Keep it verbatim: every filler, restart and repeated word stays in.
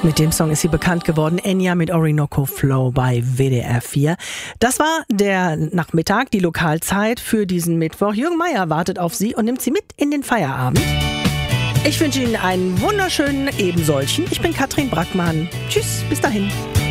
Mit dem Song ist sie bekannt geworden. Enya mit Orinoco Flow bei W D R vier. Das war der Nachmittag, die Lokalzeit für diesen Mittwoch. Jürgen Meier wartet auf Sie und nimmt Sie mit in den Feierabend. Ich wünsche Ihnen einen wunderschönen Ebensolchen. Ich bin Katrin Brackmann. Tschüss, bis dahin.